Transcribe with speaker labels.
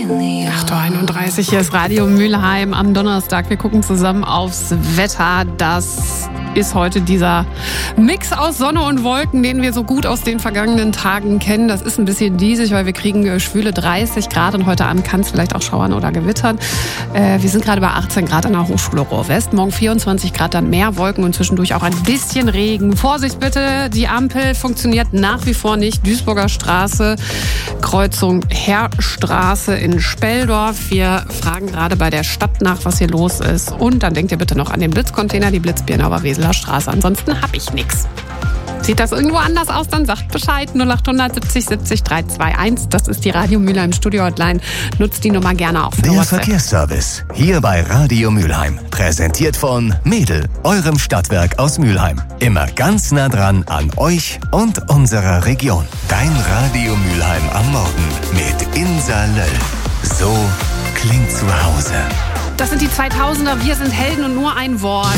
Speaker 1: 8:31 Uhr, hier ist Radio Mülheim am Donnerstag. Wir gucken zusammen aufs Wetter. Das ist heute dieser Mix aus Sonne und Wolken, den wir so gut aus den vergangenen Tagen kennen. Das ist ein bisschen diesig, weil wir kriegen schwüle 30 Grad und heute Abend kann es vielleicht auch schauern oder gewittern. Wir sind gerade bei 18 Grad an der Hochschule Ruhr-West. Morgen 24 Grad, dann mehr Wolken und zwischendurch auch ein bisschen Regen. Vorsicht bitte, die Ampel funktioniert nach wie vor nicht. Duisburger Straße, Kreuzung Heerstraße in Speldorf. Wir fragen gerade bei der Stadt nach, was hier los ist. Und dann denkt ihr bitte noch an den Blitzcontainer, die Blitzbirnauer Weseler Straße. Ansonsten habe ich nichts. Sieht das irgendwo anders aus, dann sagt Bescheid. 0800 70 70 321. Das ist die Radio Mülheim Studio Hotline. Nutzt die Nummer gerne auch für
Speaker 2: Der
Speaker 1: WhatsApp.
Speaker 2: Verkehrsservice, hier bei Radio Mülheim. Präsentiert von Mädel, eurem Stadtwerk aus Mülheim. Immer ganz nah dran an euch und unserer Region. Dein Radio Mülheim am Morgen mit Insa Löll. So klingt zu Hause.
Speaker 1: Das sind die 2000er. Wir sind Helden und nur ein Wort.